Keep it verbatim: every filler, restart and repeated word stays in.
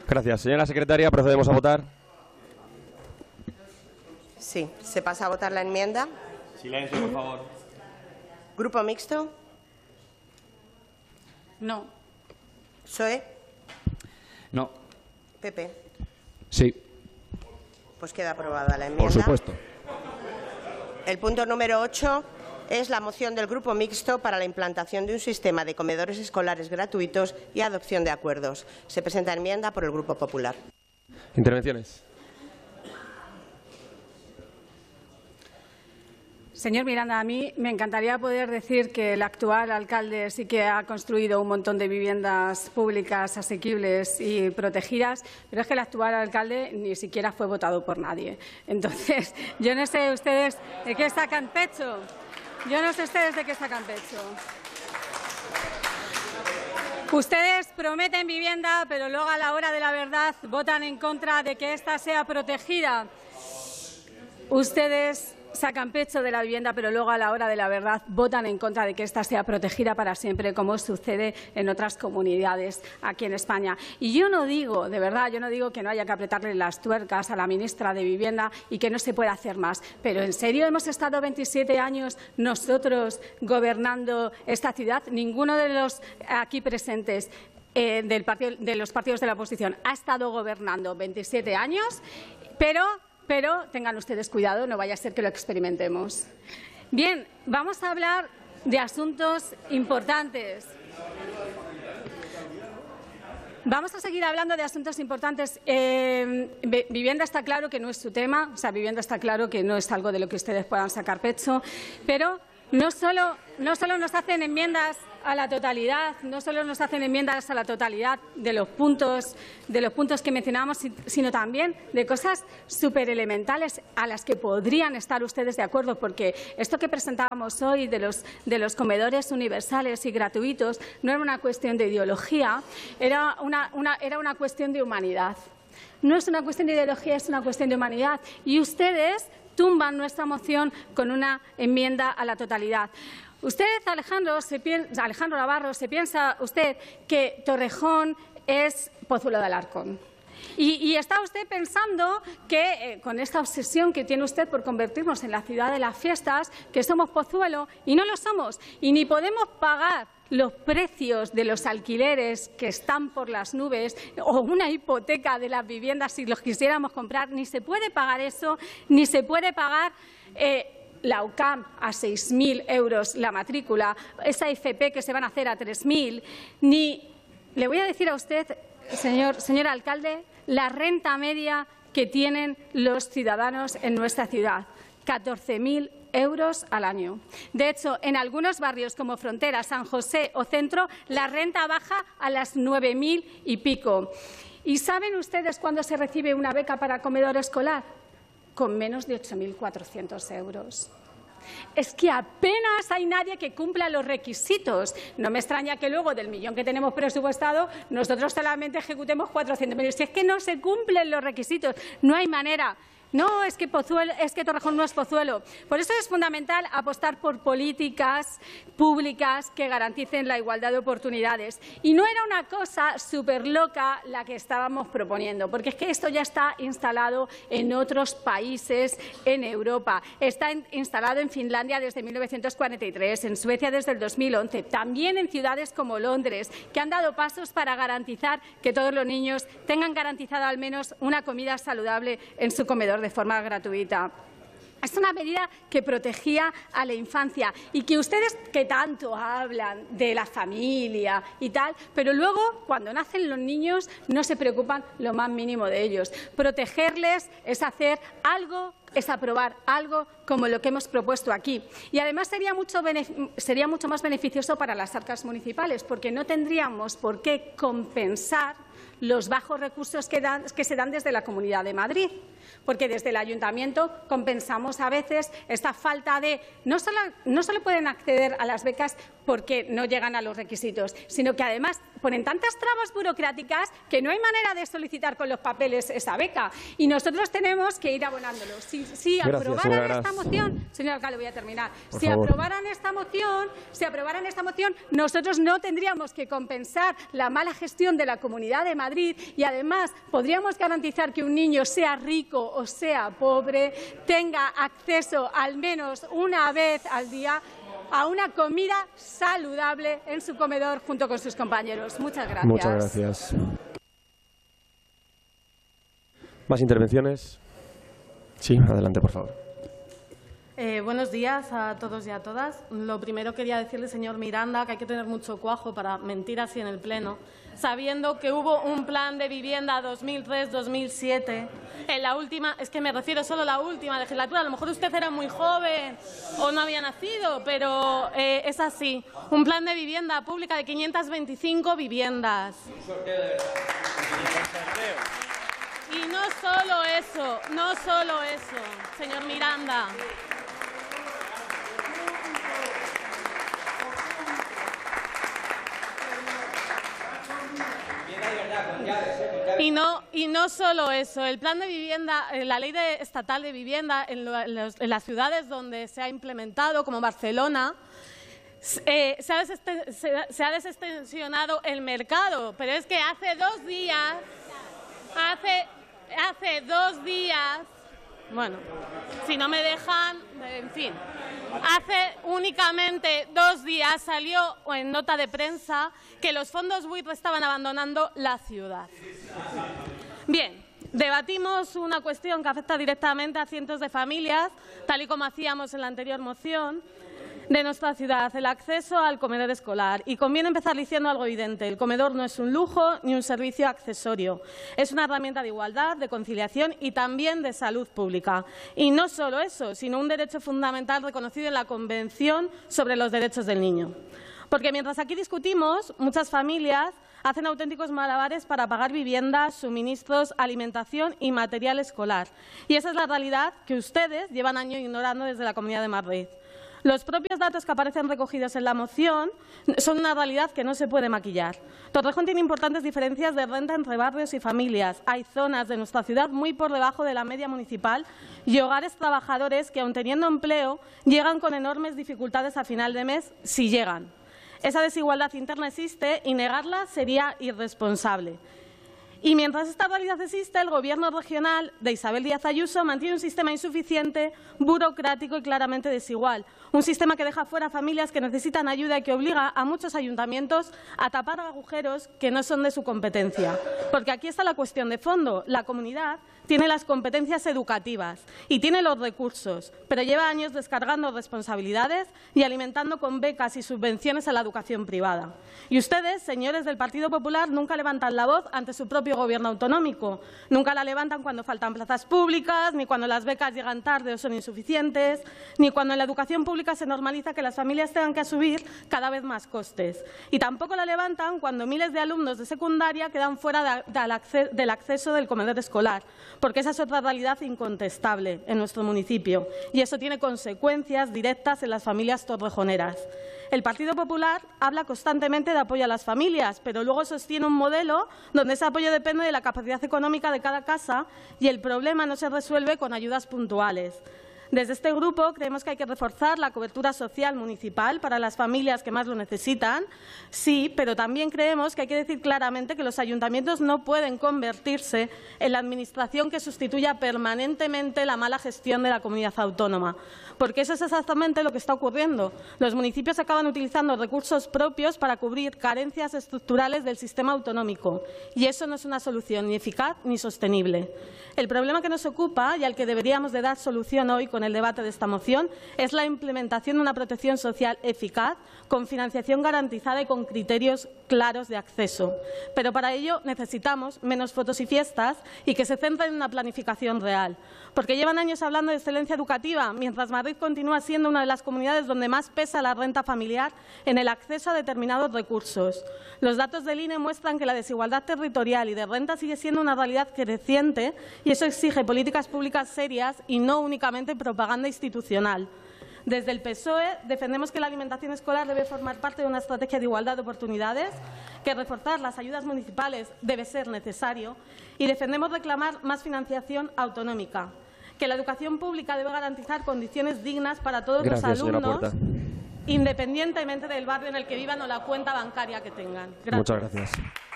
Gracias. Señora secretaria, procedemos a votar. Sí, se pasa a votar la enmienda. Silencio, por favor. ¿Grupo mixto? No. ¿P S O E? No. ¿P P? Sí. Pues queda aprobada la enmienda. Por supuesto. El punto número ocho es la moción del Grupo Mixto para la implantación de un sistema de comedores escolares gratuitos y adopción de acuerdos. Se presenta enmienda por el Grupo Popular. Intervenciones. Señor Miranda, a mí me encantaría poder decir que el actual alcalde sí que ha construido un montón de viviendas públicas asequibles y protegidas, pero es que el actual alcalde ni siquiera fue votado por nadie. Entonces, yo no sé ustedes de qué sacan pecho. Yo no sé ustedes de qué sacan pecho. Ustedes prometen vivienda, pero luego a la hora de la verdad votan en contra de que ésta sea protegida. Ustedes sacan pecho de la vivienda, pero luego a la hora de la verdad votan en contra de que ésta sea protegida para siempre, como sucede en otras comunidades aquí en España. Y yo no digo, de verdad, yo no digo que no haya que apretarle las tuercas a la ministra de Vivienda y que no se pueda hacer más. Pero ¿en serio hemos estado veintisiete años nosotros gobernando esta ciudad? Ninguno de los aquí presentes eh, del partido, de los partidos de la oposición ha estado gobernando veintisiete años, pero Pero tengan ustedes cuidado, no vaya a ser que lo experimentemos. Bien, vamos a hablar de asuntos importantes. Vamos a seguir hablando de asuntos importantes. Eh, vivienda está claro que no es su tema, o sea, vivienda está claro que no es algo de lo que ustedes puedan sacar pecho, pero no solo, no solo nos hacen enmiendas a la totalidad, no solo nos hacen enmiendas a la totalidad de los puntos, de los puntos que mencionábamos, sino también de cosas súper elementales a las que podrían estar ustedes de acuerdo, porque esto que presentábamos hoy de los, de los comedores universales y gratuitos no era una cuestión de ideología, era una, una, era una cuestión de humanidad. No es una cuestión de ideología, es una cuestión de humanidad. Y ustedes tumban nuestra moción con una enmienda a la totalidad. Usted, Alejandro, se piensa, Alejandro Navarro, ¿se piensa usted que Torrejón es Pozuelo de Alarcón? Y, y está usted pensando que, eh, con esta obsesión que tiene usted por convertirnos en la ciudad de las fiestas, que somos Pozuelo, y no lo somos, y ni podemos pagar los precios de los alquileres que están por las nubes o una hipoteca de las viviendas si los quisiéramos comprar, ni se puede pagar eso, ni se puede pagar eh, la U C A M a seis mil euros la matrícula, esa F P que se van a hacer a tres mil, ni le voy a decir a usted, señor, señor alcalde, la renta media que tienen los ciudadanos en nuestra ciudad, catorce mil euros al año. De hecho, en algunos barrios como Frontera, San José o Centro, la renta baja a las nueve mil y pico. ¿Y saben ustedes cuándo se recibe una beca para comedor escolar? Con menos de ocho mil cuatrocientos euros. Es que apenas hay nadie que cumpla los requisitos. No me extraña que luego del millón que tenemos presupuestado nosotros solamente ejecutemos cuatrocientos mil. Si es que no se cumplen los requisitos, no hay manera. No, es que, Pozuelo, es que Torrejón no es Pozuelo. Por eso es fundamental apostar por políticas públicas que garanticen la igualdad de oportunidades. Y no era una cosa súper loca la que estábamos proponiendo, porque es que esto ya está instalado en otros países en Europa. Está en, instalado en Finlandia desde mil novecientos cuarenta y tres, en Suecia desde el dos mil once, también en ciudades como Londres, que han dado pasos para garantizar que todos los niños tengan garantizada al menos una comida saludable en su comedor de forma gratuita. Es una medida que protegía a la infancia y que ustedes que tanto hablan de la familia y tal, pero luego cuando nacen los niños no se preocupan lo más mínimo de ellos. Protegerles es hacer algo, es aprobar algo como lo que hemos propuesto aquí. Y además sería mucho, sería mucho más beneficioso para las arcas municipales, porque no tendríamos por qué compensar los bajos recursos que, dan, que se dan desde la Comunidad de Madrid, porque desde el Ayuntamiento compensamos a veces esta falta de… No solo, no solo pueden acceder a las becas porque no llegan a los requisitos, sino que además ponen tantas trabas burocráticas que no hay manera de solicitar con los papeles esa beca. Y nosotros tenemos que ir abonándolo. Si, si Gracias, aprobaran esta moción, señor alcalde, voy a terminar. Por si favor. aprobaran esta moción, si aprobaran esta moción, nosotros no tendríamos que compensar la mala gestión de la Comunidad de Madrid y además podríamos garantizar que un niño, sea rico o sea pobre, tenga acceso al menos una vez al día a una comida saludable en su comedor junto con sus compañeros. Muchas gracias. Muchas gracias. ¿Más intervenciones? Sí, adelante, por favor. Eh, buenos días a todos y a todas. Lo primero quería decirle, señor Miranda, que hay que tener mucho cuajo para mentir así en el Pleno, sabiendo que hubo un plan de vivienda dos mil tres dos mil siete. En la última, es que me refiero solo a la última legislatura. A lo mejor usted era muy joven o no había nacido, pero eh, es así. Un plan de vivienda pública de quinientas veinticinco viviendas. Y no solo eso, no solo eso, señor Miranda. Y no, y no solo eso, el plan de vivienda, la ley de, estatal de vivienda en, lo, en, los, en las ciudades donde se ha implementado, como Barcelona, eh, se, ha desesten, se, se ha desestensionado el mercado, pero es que hace dos días, hace, hace dos días, bueno, si no me dejan, en fin, hace únicamente dos días salió en nota de prensa que los fondos buitre estaban abandonando la ciudad. Bien, debatimos una cuestión que afecta directamente a cientos de familias, tal y como hacíamos en la anterior moción, de nuestra ciudad, el acceso al comedor escolar. Y conviene empezar diciendo algo evidente. El comedor no es un lujo ni un servicio accesorio. Es una herramienta de igualdad, de conciliación y también de salud pública. Y no solo eso, sino un derecho fundamental reconocido en la Convención sobre los Derechos del Niño. Porque mientras aquí discutimos, muchas familias hacen auténticos malabares para pagar viviendas, suministros, alimentación y material escolar. Y esa es la realidad que ustedes llevan años ignorando desde la Comunidad de Madrid. Los propios datos que aparecen recogidos en la moción son una realidad que no se puede maquillar. Torrejón tiene importantes diferencias de renta entre barrios y familias. Hay zonas de nuestra ciudad muy por debajo de la media municipal y hogares trabajadores que, aun teniendo empleo, llegan con enormes dificultades a final de mes, si llegan. Esa desigualdad interna existe y negarla sería irresponsable. Y mientras esta realidad existe, el Gobierno regional de Isabel Díaz Ayuso mantiene un sistema insuficiente, burocrático y claramente desigual. Un sistema que deja fuera a familias que necesitan ayuda y que obliga a muchos ayuntamientos a tapar agujeros que no son de su competencia. Porque aquí está la cuestión de fondo. La comunidad tiene las competencias educativas y tiene los recursos, pero lleva años descargando responsabilidades y alimentando con becas y subvenciones a la educación privada. Y ustedes, señores del Partido Popular, nunca levantan la voz ante su propio Gobierno autonómico. Nunca la levantan cuando faltan plazas públicas, ni cuando las becas llegan tarde o son insuficientes, ni cuando en la educación pública se normaliza que las familias tengan que asumir cada vez más costes. Y tampoco la levantan cuando miles de alumnos de secundaria quedan fuera de, del acceso del comedor escolar, porque esa es otra realidad incontestable en nuestro municipio y eso tiene consecuencias directas en las familias torrejoneras. El Partido Popular habla constantemente de apoyo a las familias, pero luego sostiene un modelo donde ese apoyo depende de la capacidad económica de cada casa y el problema no se resuelve con ayudas puntuales. Desde este grupo creemos que hay que reforzar la cobertura social municipal para las familias que más lo necesitan, sí, pero también creemos que hay que decir claramente que los ayuntamientos no pueden convertirse en la administración que sustituya permanentemente la mala gestión de la comunidad autónoma, porque eso es exactamente lo que está ocurriendo. Los municipios acaban utilizando recursos propios para cubrir carencias estructurales del sistema autonómico y eso no es una solución ni eficaz ni sostenible. El problema que nos ocupa y al que deberíamos de dar solución hoy con el debate de esta moción es la implementación de una protección social eficaz, con financiación garantizada y con criterios claros de acceso. Pero para ello necesitamos menos fotos y fiestas y que se centren en una planificación real. Porque llevan años hablando de excelencia educativa, mientras Madrid continúa siendo una de las comunidades donde más pesa la renta familiar en el acceso a determinados recursos. Los datos del I N E muestran que la desigualdad territorial y de renta sigue siendo una realidad creciente y eso exige políticas públicas serias y no únicamente propaganda institucional. Desde el P S O E defendemos que la alimentación escolar debe formar parte de una estrategia de igualdad de oportunidades, que reforzar las ayudas municipales debe ser necesario y defendemos reclamar más financiación autonómica, que la educación pública debe garantizar condiciones dignas para todos Gracias, los alumnos, señora Puerta. independientemente del barrio en el que vivan o la cuenta bancaria que tengan. Gracias. Muchas gracias.